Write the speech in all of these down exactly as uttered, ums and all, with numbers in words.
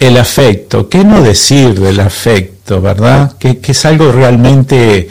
el afecto. ¿Qué no decir del afecto, verdad? Que, que es algo realmente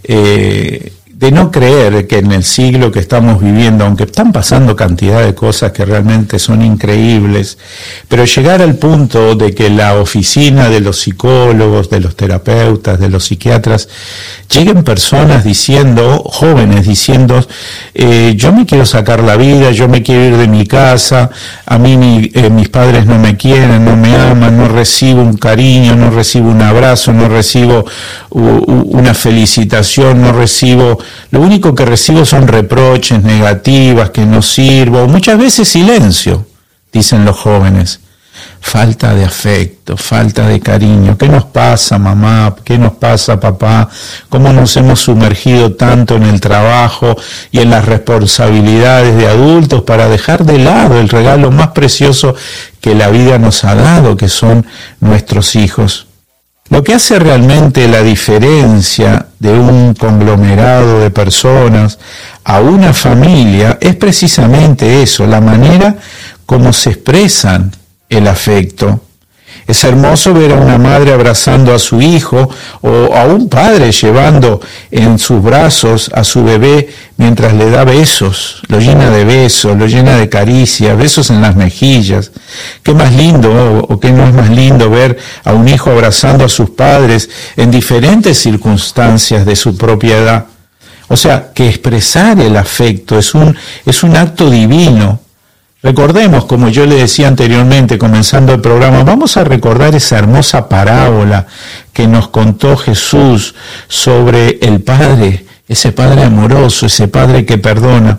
eh, de no creer que en el siglo que estamos viviendo, aunque están pasando cantidad de cosas que realmente son increíbles, pero llegar al punto de que la oficina de los psicólogos, de los terapeutas, de los psiquiatras, lleguen personas diciendo, jóvenes diciendo, eh, yo me quiero sacar la vida, yo me quiero ir de mi casa, a mí mi, eh, mis padres no me quieren, no me aman, no recibo un cariño, no recibo un abrazo, no recibo uh, una felicitación, no recibo, lo único que recibo son reproches, negativas, que no sirvo, muchas veces silencio, dicen los jóvenes. Falta de afecto, falta de cariño. ¿Qué nos pasa, mamá? ¿Qué nos pasa, papá? ¿Cómo nos hemos sumergido tanto en el trabajo y en las responsabilidades de adultos para dejar de lado el regalo más precioso que la vida nos ha dado, que son nuestros hijos? Lo que hace realmente la diferencia de un conglomerado de personas a una familia es precisamente eso, la manera como se expresan el afecto. Es hermoso ver a una madre abrazando a su hijo o a un padre llevando en sus brazos a su bebé mientras le da besos, lo llena de besos, lo llena de caricias, besos en las mejillas. Qué más lindo o, o qué no es más lindo ver a un hijo abrazando a sus padres en diferentes circunstancias de su propia edad. O sea, que expresar el afecto es un, es un acto divino. Recordemos, como yo le decía anteriormente, comenzando el programa, vamos a recordar esa hermosa parábola que nos contó Jesús sobre el Padre, ese Padre amoroso, ese Padre que perdona.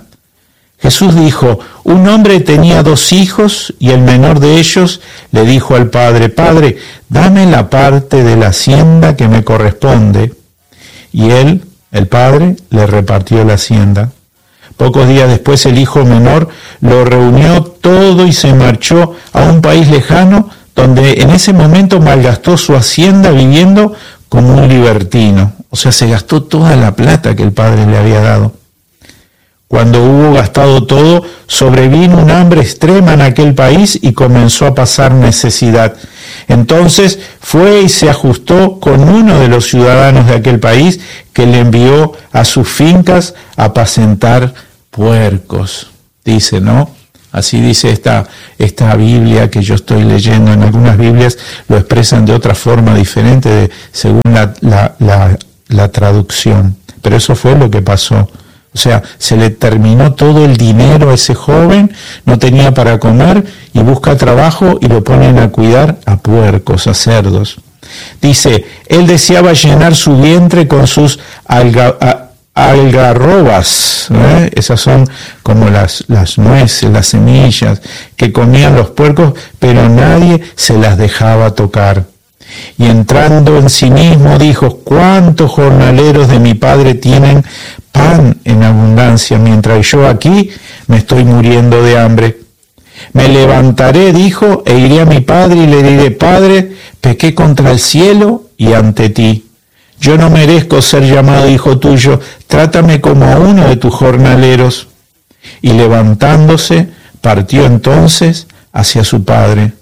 Jesús dijo, un hombre tenía dos hijos y el menor de ellos le dijo al Padre, Padre, dame la parte de la hacienda que me corresponde. Y él, el Padre, le repartió la hacienda. Pocos días después el hijo menor lo reunió todo y se marchó a un país lejano donde en ese momento malgastó su hacienda viviendo como un libertino. O sea, se gastó toda la plata que el padre le había dado. Cuando hubo gastado todo, sobrevino un hambre extrema en aquel país y comenzó a pasar necesidad. Entonces fue y se ajustó con uno de los ciudadanos de aquel país que le envió a sus fincas a apacentar puercos. Dice, ¿no? Así dice esta, esta Biblia que yo estoy leyendo. En algunas Biblias lo expresan de otra forma diferente de, según la, la, la, la traducción. Pero eso fue lo que pasó. O sea, se le terminó todo el dinero a ese joven, no tenía para comer y busca trabajo y lo ponen a cuidar a puercos, a cerdos. Dice, él deseaba llenar su vientre con sus alga, a, algarrobas, ¿eh? Esas son como las, las nueces, las semillas que comían los puercos, pero nadie se las dejaba tocar. Y entrando en sí mismo dijo, ¿cuántos jornaleros de mi padre tienen pan en abundancia, mientras yo aquí me estoy muriendo de hambre? Me levantaré, dijo, e iré a mi padre y le diré, Padre, pequé contra el cielo y ante ti. Yo no merezco ser llamado hijo tuyo, trátame como a uno de tus jornaleros. Y levantándose, partió entonces hacia su padre.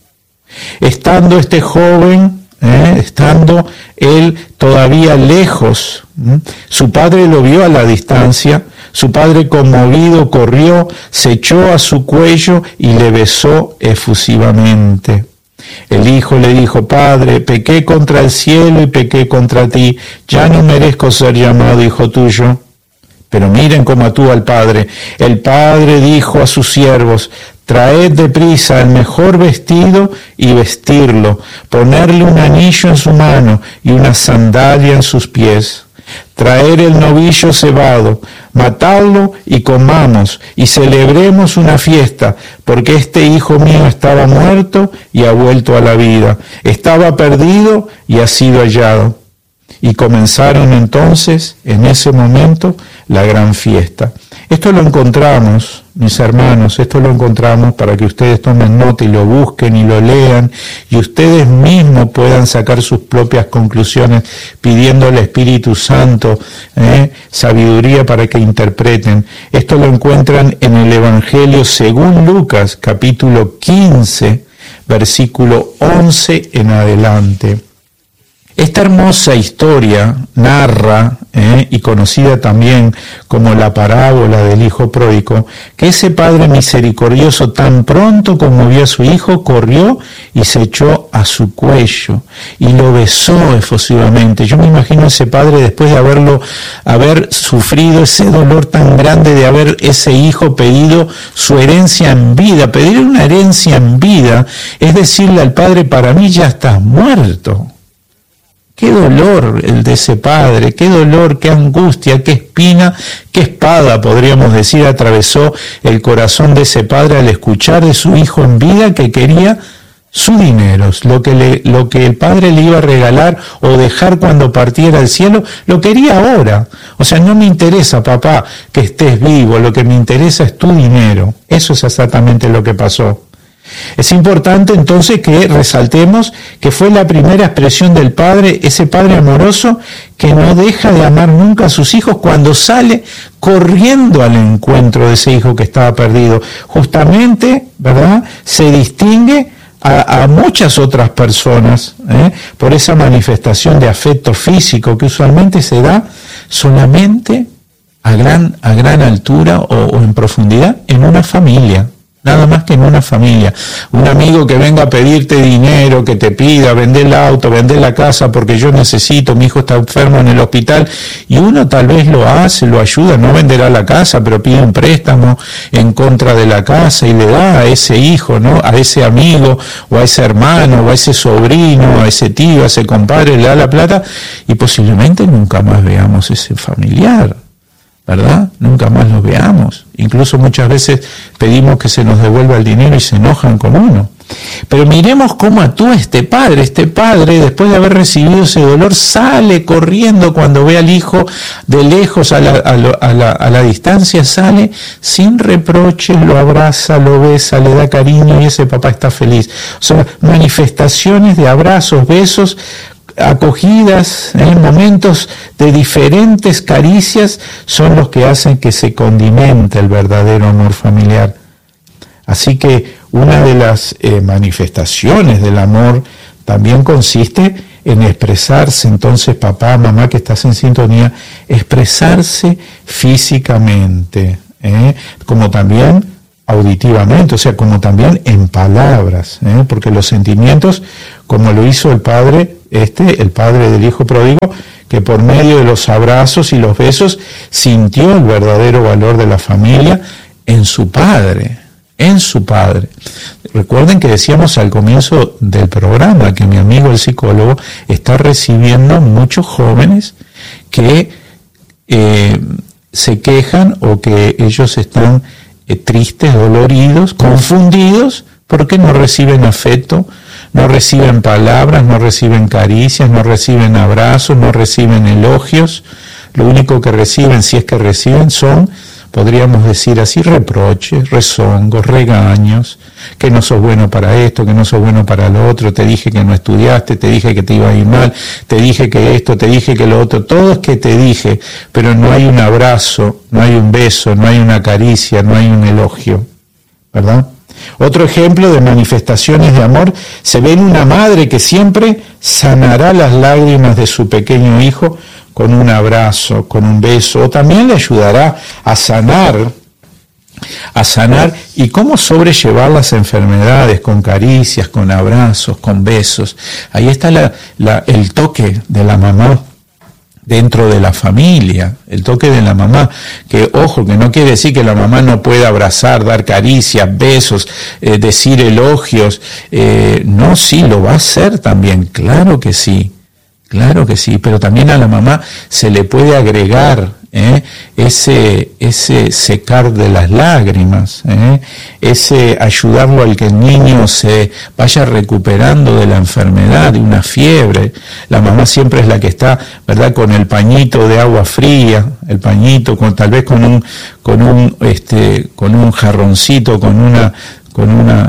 Estando este joven, ¿Eh? estando él todavía lejos, ¿eh? su padre lo vio a la distancia, su padre conmovido corrió, se echó a su cuello y le besó efusivamente. El hijo le dijo, Padre, pequé contra el cielo y pequé contra ti, ya no merezco ser llamado hijo tuyo. Pero miren cómo actúa el padre. El padre dijo a sus siervos, traed deprisa el mejor vestido y vestirlo, ponerle un anillo en su mano y una sandalia en sus pies. Traer el novillo cebado, matadlo y comamos y celebremos una fiesta, porque este hijo mío estaba muerto y ha vuelto a la vida, estaba perdido y ha sido hallado. Y comenzaron entonces, en ese momento, la gran fiesta. Esto lo encontramos, mis hermanos, esto lo encontramos para que ustedes tomen nota y lo busquen y lo lean, y ustedes mismos puedan sacar sus propias conclusiones, pidiendo al Espíritu Santo eh, sabiduría para que interpreten. Esto lo encuentran en el Evangelio según Lucas, capítulo quince, versículo once en adelante. Esta hermosa historia narra, eh, y conocida también como la parábola del hijo pródigo, que ese padre misericordioso tan pronto como vio a su hijo, corrió y se echó a su cuello y lo besó efusivamente. Yo me imagino a ese padre después de haberlo, haber sufrido ese dolor tan grande de haber ese hijo pedido su herencia en vida. Pedir una herencia en vida es decirle al padre: para mí ya estás muerto. Qué dolor el de ese padre, qué dolor, qué angustia, qué espina, qué espada, podríamos decir, atravesó el corazón de ese padre al escuchar de su hijo en vida que quería su dinero, lo que, le, lo que el padre le iba a regalar o dejar cuando partiera al cielo, lo quería ahora. O sea, no me interesa, papá, que estés vivo, lo que me interesa es tu dinero. Eso es exactamente lo que pasó. Es importante entonces que resaltemos que fue la primera expresión del padre, ese padre amoroso que no deja de amar nunca a sus hijos cuando sale corriendo al encuentro de ese hijo que estaba perdido. Justamente, ¿verdad?, se distingue a, a muchas otras personas ¿eh? por esa manifestación de afecto físico que usualmente se da solamente a gran, a gran altura o, o en profundidad en una familia. Nada más que en una familia. Un amigo que venga a pedirte dinero, que te pida vender el auto, vender la casa porque yo necesito, mi hijo está enfermo en el hospital, y uno tal vez lo hace, lo ayuda, no venderá la casa, pero pide un préstamo en contra de la casa y le da a ese hijo, ¿no?, a ese amigo, o a ese hermano, o a ese sobrino, a ese tío, a ese compadre, le da la plata, y posiblemente nunca más veamos ese familiar, ¿verdad? Nunca más los veamos. Incluso muchas veces pedimos que se nos devuelva el dinero y se enojan con uno. Pero miremos cómo actúa este padre. Este padre, después de haber recibido ese dolor, sale corriendo cuando ve al hijo de lejos, a la, a la, a la, a la distancia, sale sin reproches, lo abraza, lo besa, le da cariño y ese papá está feliz. O sea, manifestaciones de abrazos, besos, acogidas en momentos de diferentes caricias son los que hacen que se condimente el verdadero amor familiar. Así que una de las eh, manifestaciones del amor también consiste en expresarse. Entonces, papá, mamá, que estás en sintonía, expresarse físicamente, ¿eh? como también auditivamente, o sea, como también en palabras, ¿eh? porque los sentimientos, como lo hizo el padre, este, el padre del hijo pródigo, que por medio de los abrazos y los besos sintió el verdadero valor de la familia en su padre, en su padre. Recuerden que decíamos al comienzo del programa que mi amigo el psicólogo está recibiendo muchos jóvenes que eh, se quejan o que ellos están eh, tristes, doloridos, confundidos, porque no reciben afecto, no reciben palabras, no reciben caricias, no reciben abrazos, no reciben elogios. Lo único que reciben, si es que reciben, son, podríamos decir así, reproches, rezongos, regaños, que no sos bueno para esto, que no sos bueno para lo otro, te dije que no estudiaste, te dije que te iba a ir mal, te dije que esto, te dije que lo otro, todo es que te dije, pero no hay un abrazo, no hay un beso, no hay una caricia, no hay un elogio, ¿verdad? Otro ejemplo de manifestaciones de amor se ve en una madre que siempre sanará las lágrimas de su pequeño hijo con un abrazo, con un beso, o también le ayudará a sanar, a sanar y cómo sobrellevar las enfermedades con caricias, con abrazos, con besos. Ahí está la, la, el toque de la mamá dentro de la familia, el toque de la mamá, que ojo, que no quiere decir que la mamá no pueda abrazar, dar caricias, besos, eh, decir elogios, eh, no, sí, lo va a hacer también, claro que sí, claro que sí, pero también a la mamá se le puede agregar ¿eh? ese, ese secar de las lágrimas, ¿eh? ese ayudarlo al que el niño se vaya recuperando de la enfermedad, de una fiebre. La mamá siempre es la que está, ¿verdad?, con el pañito de agua fría, el pañito, con, tal vez con un, con un, este, con un jarroncito, con una, con una,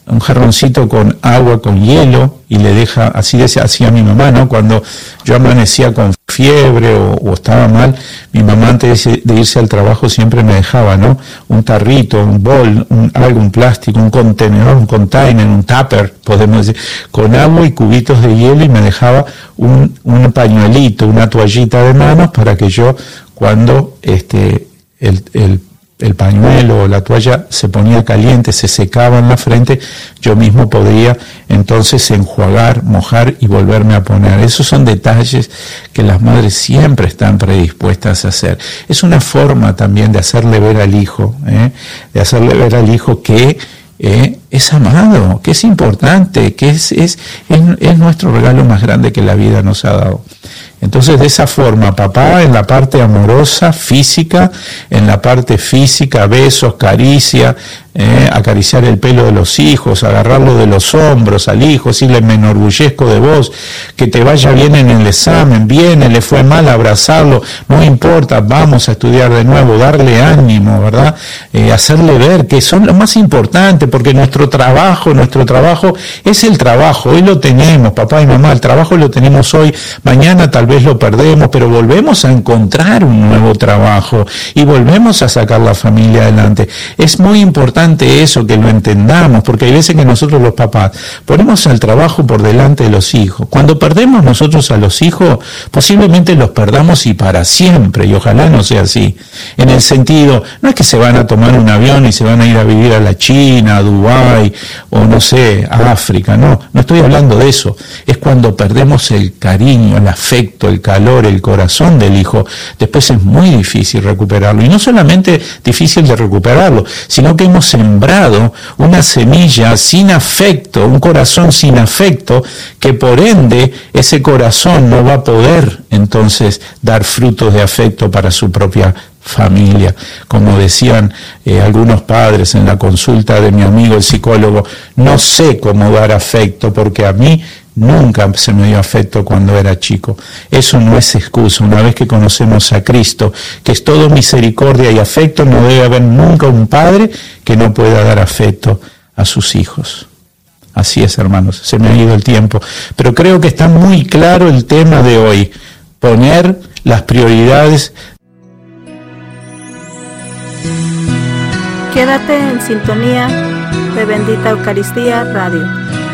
un jarroncito con agua, con hielo, y le deja, así decía, hacía mi mamá, ¿no? Cuando yo amanecía con fiebre o, o estaba mal, mi mamá antes de, de irse al trabajo siempre me dejaba, ¿no? Un tarrito, un bol, un, algo, un plástico, un contenedor, un container, un tupper, podemos decir, con agua y cubitos de hielo, y me dejaba un, un pañuelito, una toallita de manos para que yo, cuando este el, el el pañuelo o la toalla se ponía caliente, se secaba en la frente, yo mismo podría entonces enjuagar, mojar y volverme a poner. Esos son detalles que las madres siempre están predispuestas a hacer. Es una forma también de hacerle ver al hijo, ¿eh? de hacerle ver al hijo que eh, es amado, que es importante, que es, es, es, es nuestro regalo más grande que la vida nos ha dado. Entonces, de esa forma, papá en la parte amorosa, física, en la parte física, besos, caricia, eh, acariciar el pelo de los hijos, agarrarlo de los hombros al hijo, decirle, me enorgullezco de vos, que te vaya bien en el examen, viene, le fue mal, abrazarlo, no importa, vamos a estudiar de nuevo, darle ánimo, ¿verdad? Eh, hacerle ver que son lo más importante, porque nuestro trabajo, nuestro trabajo es el trabajo, hoy lo tenemos, papá y mamá, el trabajo lo tenemos hoy, mañana tal vez lo perdemos, pero volvemos a encontrar un nuevo trabajo y volvemos a sacar la familia adelante. Es muy importante eso, que lo entendamos, porque hay veces que nosotros los papás ponemos al trabajo por delante de los hijos. Cuando perdemos nosotros a los hijos, posiblemente los perdamos y para siempre, y ojalá no sea así. En el sentido, no es que se van a tomar un avión y se van a ir a vivir a la China, a Dubái, o no sé, a África, no, no estoy hablando de eso. Es cuando perdemos el cariño, el afecto, el calor, el corazón del hijo, después es muy difícil recuperarlo. Y no solamente difícil de recuperarlo, sino que hemos sembrado una semilla sin afecto, un corazón sin afecto, que por ende ese corazón no va a poder entonces dar frutos de afecto para su propia familia. Como decían eh, algunos padres en la consulta de mi amigo el psicólogo, no sé cómo dar afecto porque a mí nunca se me dio afecto cuando era chico. Eso no es excusa. Una vez que conocemos a Cristo, que es todo misericordia y afecto, no debe haber nunca un padre que no pueda dar afecto a sus hijos. Así es, hermanos, se me ha ido el tiempo. Pero creo que está muy claro el tema de hoy, poner las prioridades. Quédate en sintonía de Bendita Eucaristía Radio.